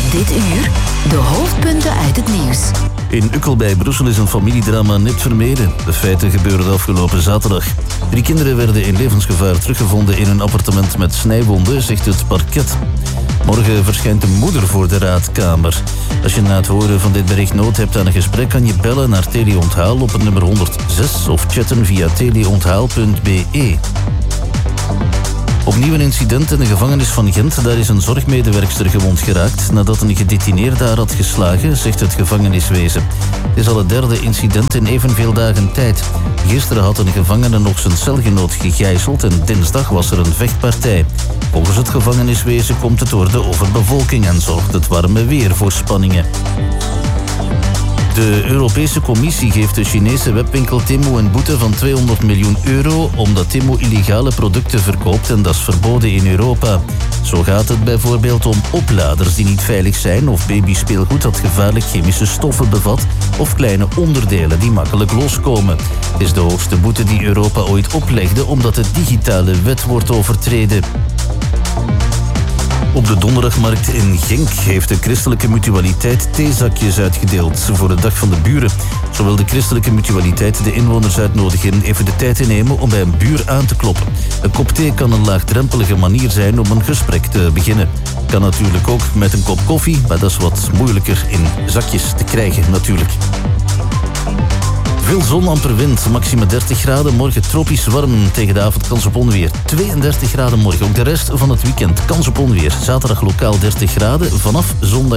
Dit uur de hoofdpunten uit het nieuws. In Ukkel bij Brussel is een familiedrama net vermeden. De feiten gebeurden afgelopen zaterdag. 3 kinderen werden in levensgevaar teruggevonden in een appartement met snijwonden, zegt het parket. Morgen verschijnt de moeder voor de raadkamer. Als je na het horen van dit bericht nood hebt aan een gesprek, kan je bellen naar Teleonthaal op het nummer 106 of chatten via teleonthaal.be. Opnieuw een incident in de gevangenis van Gent. Daar is een zorgmedewerkster gewond geraakt nadat een gedetineerde haar had geslagen, zegt het gevangeniswezen. Het is al het 3e incident in evenveel dagen tijd. Gisteren had een gevangene nog zijn celgenoot gegijzeld en dinsdag was er een vechtpartij. Volgens het gevangeniswezen komt het door de overbevolking en zorgt het warme weer voor spanningen. De Europese Commissie geeft de Chinese webwinkel Temu een boete van €200 miljoen omdat Temu illegale producten verkoopt en dat is verboden in Europa. Zo gaat het bijvoorbeeld om opladers die niet veilig zijn of babyspeelgoed dat gevaarlijk chemische stoffen bevat of kleine onderdelen die makkelijk loskomen. Het is de hoogste boete die Europa ooit oplegde omdat de digitale wet wordt overtreden. Op de donderdagmarkt in Genk heeft de christelijke mutualiteit theezakjes uitgedeeld voor de Dag van de Buren. Zo wil de christelijke mutualiteit de inwoners uitnodigen even de tijd te nemen om bij een buur aan te kloppen. Een kop thee kan een laagdrempelige manier zijn om een gesprek te beginnen. Kan natuurlijk ook met een kop koffie, maar dat is wat moeilijker in zakjes te krijgen natuurlijk. Veel zon, amper wind, maxima 30 graden. Morgen tropisch warm, tegen de avond kans op onweer. 32 graden morgen, ook de rest van het weekend kans op onweer. Zaterdag lokaal 30 graden, vanaf zondag